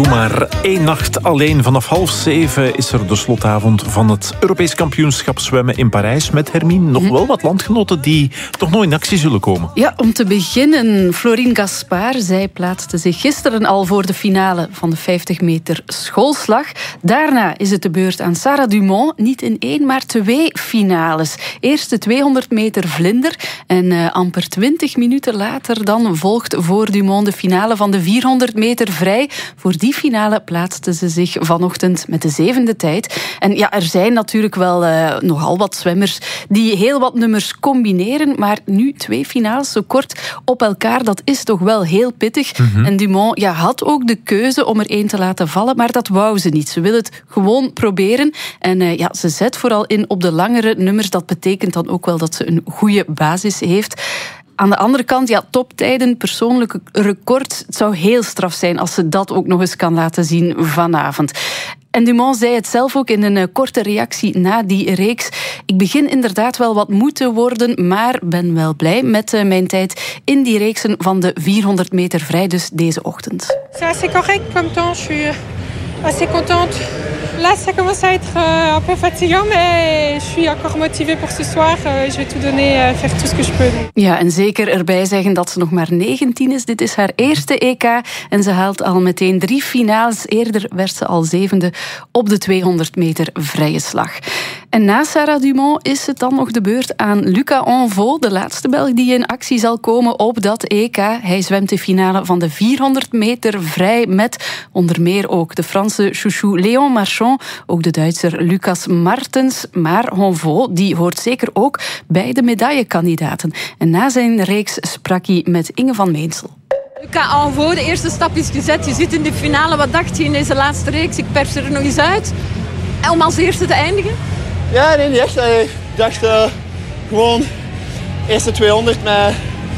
maar 1 nacht alleen. Vanaf 6:30 is er de slotavond van het Europees kampioenschap zwemmen in Parijs. Met Hermine nog wel wat landgenoten die toch nog in actie zullen komen. Ja, om te beginnen, Florine Gaspard. Zij plaatste zich gisteren al voor de finale van de 50 meter schoolslag. Daarna is het de beurt aan Sarah Dumont. Niet in 1, maar 2 finales. Eerst de 200 meter vlinder. En amper 20 minuten later dan volgt voor Dumont de finale van de 400 meter vrij. Voor die finale plaatste ze zich vanochtend met de 7e tijd. En ja, er zijn natuurlijk wel nogal wat zwemmers die heel wat nummers combineren, maar nu 2 finales zo kort op elkaar, dat is toch wel heel pittig. En Dumont had ook de keuze om er 1 te laten vallen, maar dat wou ze niet. Ze wil het gewoon proberen. En ze zet vooral in op de langere nummers. Dat betekent dan ook wel dat ze een goede basis heeft. Aan de andere kant, toptijden, persoonlijke record. Het zou heel straf zijn als ze dat ook nog eens kan laten zien vanavond. En Dumont zei het zelf ook in een korte reactie na die reeks. Ik begin inderdaad wel wat moe te worden, maar ben wel blij met mijn tijd in die reeksen van de 400 meter vrij, dus deze ochtend. C'est assez correct comme temps, je suis assez contente. Là, ça commence à être un peu fatigant, mais je suis encore motivée pour ce soir. Je vais tout donner, faire tout ce que je peux. Ja, en zeker erbij zeggen dat ze nog maar 19 is. Dit is haar eerste EK en ze haalt al meteen 3 finales. Eerder werd ze al 7e op de 200 meter vrije slag. En na Sarah Dumont is het dan nog de beurt aan Lucas Anveau, de laatste Belg die in actie zal komen op dat EK. Hij zwemt de finale van de 400 meter vrij met onder meer ook de Franse chouchou Léon Marchand, ook de Duitser Lucas Martens. Maar Anveau, die hoort zeker ook bij de medaillekandidaten. En na zijn reeks sprak hij met Inge van Meensel. Lucas Anveau, de eerste stap is gezet. Je zit in de finale. Wat dacht je in deze laatste reeks? Ik pers er nog eens uit. Om als eerste te eindigen? Ja, nee, niet echt. Ik dacht gewoon eerste 200 met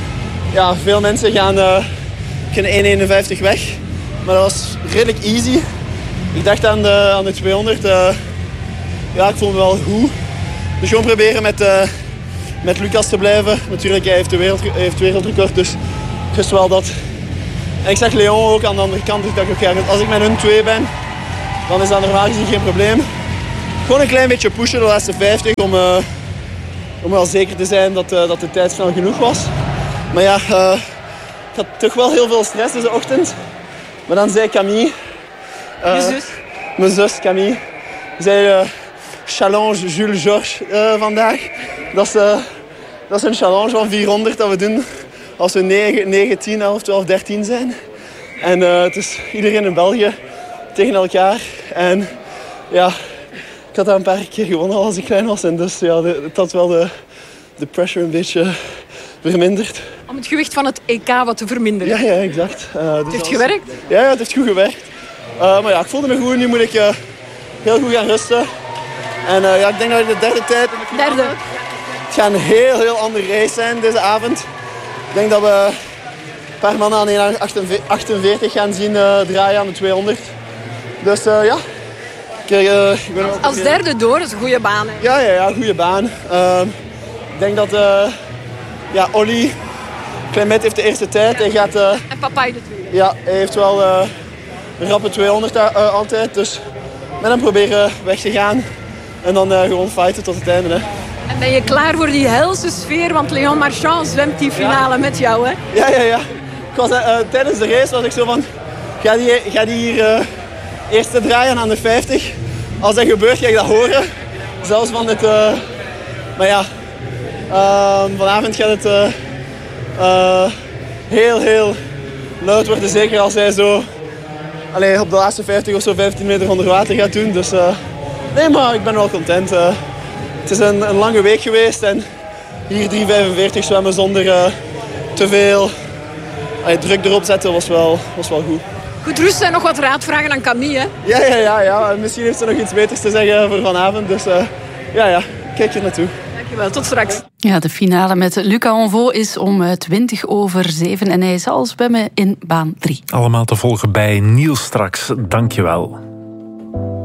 veel mensen kunnen 1,51 weg. Maar dat was redelijk easy. Ik dacht aan de 200, ik voel me wel goed. Dus gewoon proberen met Lucas te blijven. Natuurlijk, hij heeft wereldrecord, dus ik wist wel dat. En ik zag Léon ook aan de andere kant. Dus ik dacht, als ik met hun 2 ben, dan is dat normaal gezien geen probleem. Gewoon een klein beetje pushen de laatste 50 om wel zeker te zijn dat de tijd snel genoeg was. Maar ik had toch wel heel veel stress deze ochtend. Maar dan zei Camille... Mijn zus Camille. Zei challenge Jules Georges vandaag. Dat is een challenge van 400 dat we doen als we 9, 10, 11, 12, 13 zijn. En het is iedereen in België tegen elkaar. En ik had dat een paar keer gewonnen als ik klein was. En dus het had wel de pressure een beetje verminderd. Om het gewicht van het EK wat te verminderen. Ja, exact. Het heeft gewerkt? Ja, het heeft goed gewerkt. Maar ik voelde me goed. Nu moet ik heel goed gaan rusten. En ik denk dat ik de derde tijd... Derde. Het gaat een heel andere race zijn deze avond. Ik denk dat we een paar mannen aan 1,48 gaan zien draaien aan de 200. Dus ik ben als derde door, dat is een goede baan. Hè? Ja, goede baan. Ik denk dat Olly Clement heeft de eerste tijd. Hij gaat, en Papai de tweede. Ja, hij heeft wel een rappe 200 altijd. Dus met hem proberen weg te gaan. En dan gewoon fighten tot het einde. Hè. En ben je klaar voor die helse sfeer? Want Léon Marchand zwemt die finale met jou, hè? Ja. Ik was, tijdens de race was ik zo van... Ga die hier eerst draaien aan de 50? Als dat gebeurt, ga ik dat horen. Zelfs van het... vanavond gaat het heel luid worden. Zeker als hij zo op de laatste 50 of zo 15 meter onder water gaat doen. Dus nee, maar ik ben wel content. Het is een lange week geweest en hier 3,45 zwemmen zonder te veel druk erop zetten was wel goed. Goed rusten en nog wat raad vragen aan Camille, hè? Ja. Misschien heeft ze nog iets beters te zeggen voor vanavond. Dus kijk er naartoe. Dankjewel, tot straks. Ja, de finale met Lucas Anveau is om 7:20 en hij zal zwemmen in baan 3. Allemaal te volgen bij Niels straks. Dankjewel.